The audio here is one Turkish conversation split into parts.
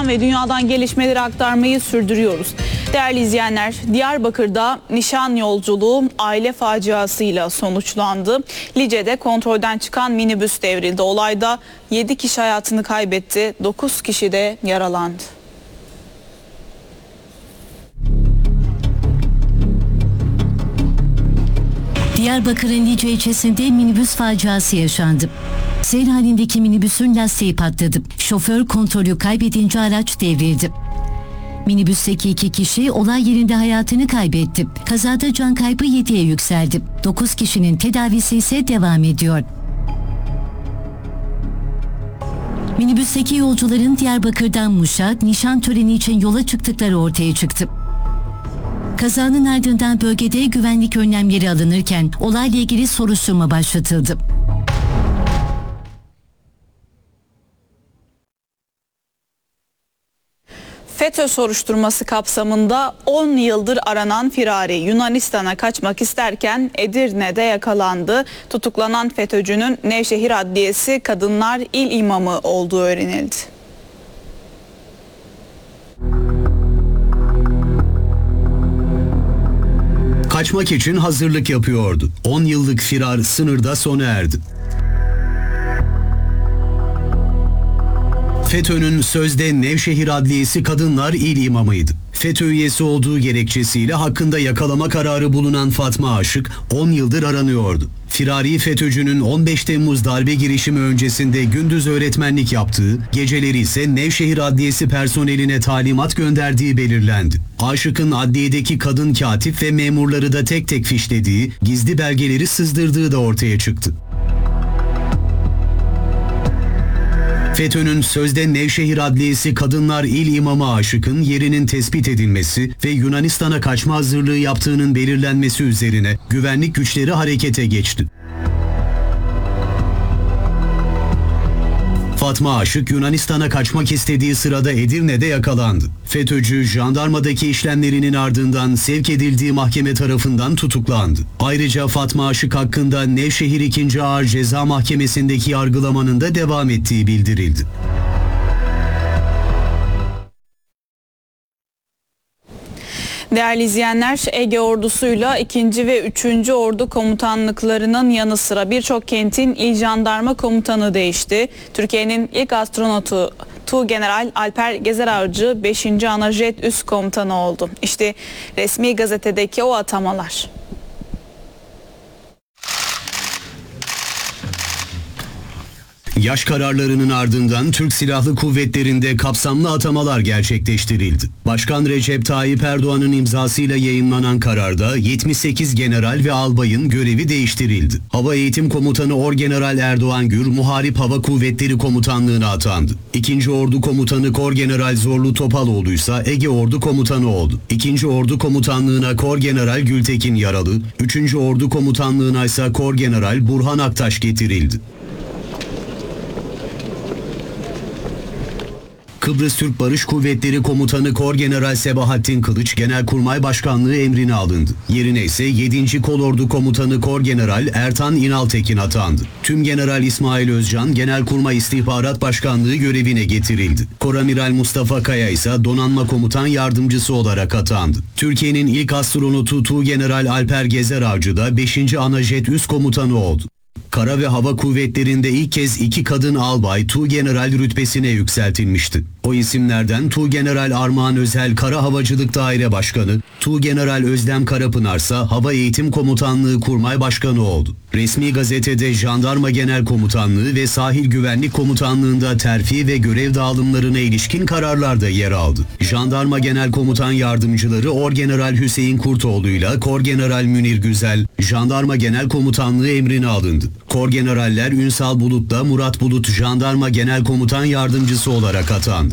ve dünyadan gelişmeleri aktarmayı sürdürüyoruz. Değerli izleyenler, Diyarbakır'da nişan yolculuğu aile faciasıyla sonuçlandı. Lice'de kontrolden çıkan minibüs devrildi. Olayda 7 kişi hayatını kaybetti, 9 kişi de yaralandı. Diyarbakır'ın Lice ilçesinde minibüs faciası yaşandı. Seyir halindeki minibüsün lastiği patladı. Şoför kontrolü kaybedince araç devrildi. Minibüsteki 2 kişi olay yerinde hayatını kaybetti. Kazada can kaybı 7'ye yükseldi. 9 kişinin tedavisi ise devam ediyor. Minibüsteki yolcuların Diyarbakır'dan Muş'a nişan töreni için yola çıktıkları ortaya çıktı. Kazanın ardından bölgede güvenlik önlemleri alınırken olayla ilgili soruşturma başlatıldı. FETÖ soruşturması kapsamında 10 yıldır aranan firari Yunanistan'a kaçmak isterken Edirne'de yakalandı. Tutuklanan FETÖ'cünün Nevşehir Adliyesi Kadınlar İl İmamı olduğu öğrenildi. Kaçmak için hazırlık yapıyordu. 10 yıllık firar sınırda sona erdi. FETÖ'nün sözde Nevşehir Adliyesi Kadınlar İl İmamıydı. FETÖ üyesi olduğu gerekçesiyle hakkında yakalama kararı bulunan Fatma Aşık 10 yıldır aranıyordu. Firari FETÖ'cünün 15 Temmuz darbe girişimi öncesinde gündüz öğretmenlik yaptığı, geceleri ise Nevşehir Adliyesi personeline talimat gönderdiği belirlendi. Aşık'ın adliyedeki kadın katip ve memurları da tek tek fişlediği, gizli belgeleri sızdırdığı da ortaya çıktı. FETÖ'nün sözde Nevşehir Adliyesi Kadınlar İl İmamı Aşık'ın yerinin tespit edilmesi ve Yunanistan'a kaçma hazırlığı yaptığının belirlenmesi üzerine güvenlik güçleri harekete geçti. Fatma Aşık Yunanistan'a kaçmak istediği sırada Edirne'de yakalandı. FETÖ'cü jandarmadaki işlemlerinin ardından sevk edildiği mahkeme tarafından tutuklandı. Ayrıca Fatma Aşık hakkında Nevşehir 2. Ağır Ceza Mahkemesi'ndeki yargılamanın da devam ettiği bildirildi. Değerli izleyenler, Ege Ordusu'yla 2. ve 3. Ordu komutanlıklarının yanı sıra birçok kentin il jandarma komutanı değişti. Türkiye'nin ilk astronotu Tuğgeneral Alper Gezer Avcı 5. Anajet Üst Komutanı oldu. İşte resmi gazetedeki o atamalar. Yaş kararlarının ardından Türk Silahlı Kuvvetleri'nde kapsamlı atamalar gerçekleştirildi. Başkan Recep Tayyip Erdoğan'ın imzasıyla yayınlanan kararda 78 general ve albayın görevi değiştirildi. Hava Eğitim Komutanı Orgeneral Erdoğan Gür, Muharip Hava Kuvvetleri Komutanlığı'na atandı. 2. Ordu Komutanı Korgeneral Zorlu Topaloğlu ise Ege Ordu Komutanı oldu. 2. Ordu Komutanlığı'na Korgeneral Gültekin Yaralı, 3. Ordu Komutanlığı'na ise Korgeneral Burhan Aktaş getirildi. Kıbrıs Türk Barış Kuvvetleri Komutanı Korgeneral Sebahattin Kılıç Genelkurmay Başkanlığı emrine alındı. Yerine ise 7. Kolordu Komutanı Korgeneral Ertan İnaltekin atandı. Tümgeneral İsmail Özcan Genelkurmay İstihbarat Başkanlığı görevine getirildi. Koramiral Mustafa Kaya ise Donanma Komutan Yardımcısı olarak atandı. Türkiye'nin ilk astronotu Tuğgeneral Alper Gezer Avcı da 5. Anajet Üst Komutanı oldu. Kara ve Hava Kuvvetleri'nde ilk kez 2 kadın albay Tuğgeneral rütbesine yükseltilmişti. O isimlerden Tuğgeneral Armağan Özel Kara Havacılık Daire Başkanı, Tuğgeneral Özlem Karapınar ise Hava Eğitim Komutanlığı Kurmay Başkanı oldu. Resmi gazetede Jandarma Genel Komutanlığı ve Sahil Güvenlik Komutanlığı'nda terfi ve görev dağılımlarına ilişkin kararlar da yer aldı. Jandarma Genel Komutan Yardımcıları Orgeneral Hüseyin Kurtoğlu ile Korgeneral Münir Güzel, Jandarma Genel Komutanlığı emrine alındı. Korgeneraller Ünsal Bulut'la Murat Bulut Jandarma Genel Komutan Yardımcısı olarak atandı.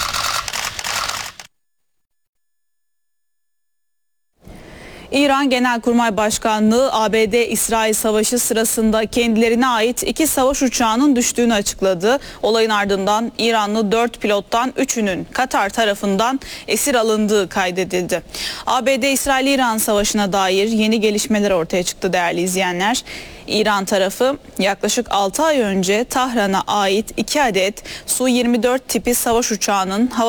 İran Genelkurmay Başkanlığı ABD-İsrail Savaşı sırasında kendilerine ait 2 savaş uçağının düştüğünü açıkladı. Olayın ardından İranlı 4 pilottan 3'ünün Katar tarafından esir alındığı kaydedildi. ABD-İsrail-İran Savaşı'na dair yeni gelişmeler ortaya çıktı değerli izleyenler. İran tarafı yaklaşık 6 ay önce Tahran'a ait 2 adet Su-24 tipi savaş uçağının hava